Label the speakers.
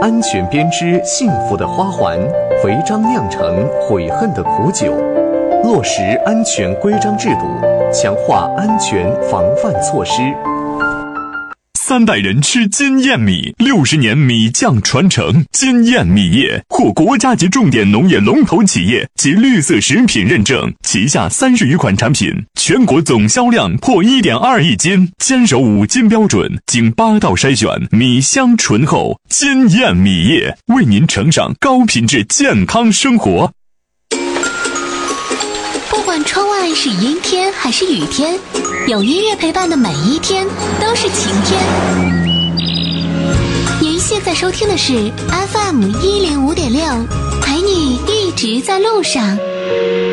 Speaker 1: 安全编织幸福的花环，违章酿成悔恨的苦酒。落实安全规章制度，强化安全防范措施。
Speaker 2: 3代人吃金燕米，60年米酱传承。金燕米业获国家级重点农业龙头企业及绿色食品认证，旗下30余款产品，全国总销量破1.2亿斤，坚守5金标准，经8道筛选，米香醇厚。金燕米业为您呈上高品质健康生活。
Speaker 3: 不管窗外是阴天还是雨天，有音乐陪伴的每一天都是晴天。您现在收听的是 FM105.6，陪你一直在路上。